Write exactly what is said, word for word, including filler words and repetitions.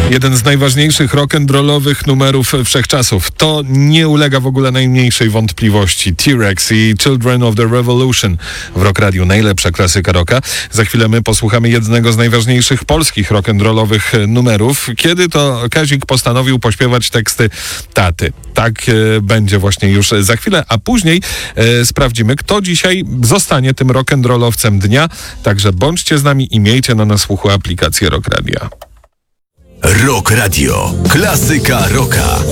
Jeden z najważniejszych rock'n'rollowych numerów wszechczasów. To nie ulega w ogóle najmniejszej wątpliwości. T-Rex i Children of the Revolution w Rock Radio. Najlepsza klasyka rocka. Za chwilę my posłuchamy jednego z najważniejszych polskich rock'n'rollowych numerów, kiedy to Kazik postanowił pośpiewać teksty taty. Tak e, będzie właśnie już za chwilę, a później e, sprawdzimy, kto dzisiaj zostanie tym rock'n'rollowcem dnia. Także bądźcie z nami i miejcie na nas słuchu aplikację Rock Radia. Rock Radio. Klasyka rocka.